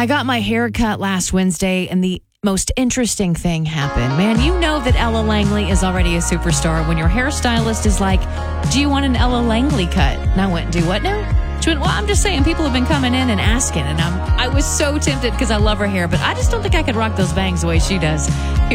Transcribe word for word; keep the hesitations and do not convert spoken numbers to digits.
I got my hair cut last Wednesday, and the most interesting thing happened. Man, you know that Ella Langley is already a superstar when your hairstylist is like, do you want an Ella Langley cut? And I went, do what now? She went, well, I'm just saying, people have been coming in and asking, and I'm, I was so tempted because I love her hair, but I just don't think I could rock those bangs the way she does.